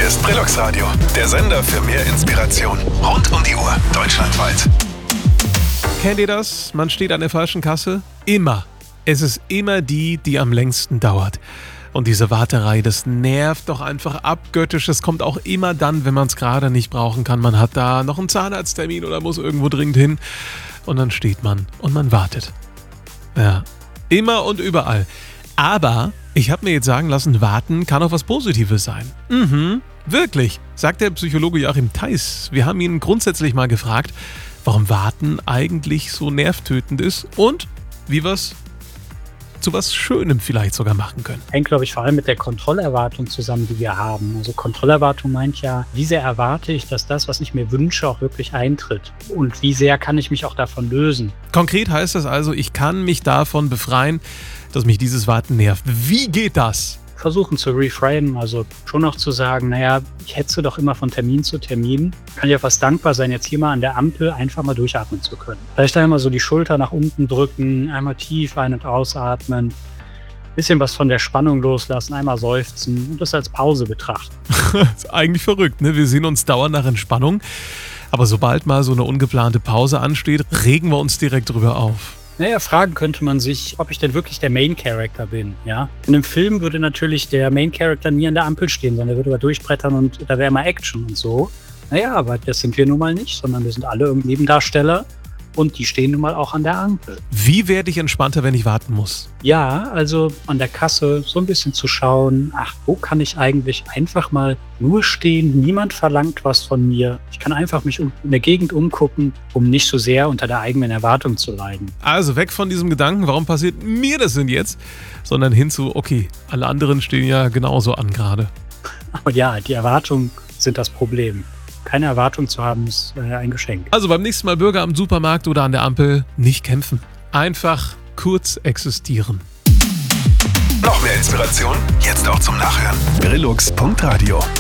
ist Brillux Radio, der Sender für mehr Inspiration. Rund um die Uhr, deutschlandweit. Kennt ihr das? Man steht an der falschen Kasse? Immer. Es ist immer die am längsten dauert. Und diese Warterei, das nervt doch einfach abgöttisch. Es kommt auch immer dann, wenn man es gerade nicht brauchen kann. Man hat da noch einen Zahnarzttermin oder muss irgendwo dringend hin. Und dann steht man und man wartet. Ja, immer und überall. Aber ich habe mir jetzt sagen lassen, warten kann auch was Positives sein. Wirklich, sagt der Psychologe Joachim Theis. Wir haben ihn grundsätzlich mal gefragt, warum Warten eigentlich so nervtötend ist und wie wir es zu was Schönem vielleicht sogar machen können. Hängt, glaube ich, vor allem mit der Kontrollerwartung zusammen, die wir haben. Also Kontrollerwartung meint ja, wie sehr erwarte ich, dass das, was ich mir wünsche, auch wirklich eintritt? Und wie sehr kann ich mich auch davon lösen? Konkret heißt das also, ich kann mich davon befreien, dass mich dieses Warten nervt. Wie geht das? Versuchen zu reframen, also schon auch zu sagen, naja, ich hetze doch immer von Termin zu Termin. Kann ja fast dankbar sein, jetzt hier mal an der Ampel einfach mal durchatmen zu können. Vielleicht einmal so die Schulter nach unten drücken, einmal tief ein- und ausatmen, bisschen was von der Spannung loslassen, einmal seufzen und das als Pause betrachten. Das ist eigentlich verrückt, ne? Wir sehen uns dauernd nach Entspannung, aber sobald mal so eine ungeplante Pause ansteht, regen wir uns direkt drüber auf. Naja, fragen könnte man sich, ob ich denn wirklich der Main Character bin, ja? In einem Film würde natürlich der Main Character nie an der Ampel stehen, sondern er würde da durchbrettern und da wäre immer Action und so. Naja, aber das sind wir nun mal nicht, sondern wir sind alle irgendwie Nebendarsteller und die stehen nun mal auch an der Ampel. Wie werde ich entspannter, wenn ich warten muss? Ja, also an der Kasse so ein bisschen zu schauen, wo kann ich eigentlich einfach mal nur stehen, niemand verlangt was von mir. Ich kann einfach mich in der Gegend umgucken, um nicht so sehr unter der eigenen Erwartung zu leiden. Also weg von diesem Gedanken, warum passiert mir das denn jetzt? Sondern hin zu, okay, alle anderen stehen ja genauso an gerade. Und ja, die Erwartungen sind das Problem. Keine Erwartung zu haben, ist ein Geschenk. Also beim nächsten Mal Bürger am Supermarkt oder an der Ampel nicht kämpfen. Einfach kurz existieren. Noch mehr Inspiration? Jetzt auch zum Nachhören. Brillux.radio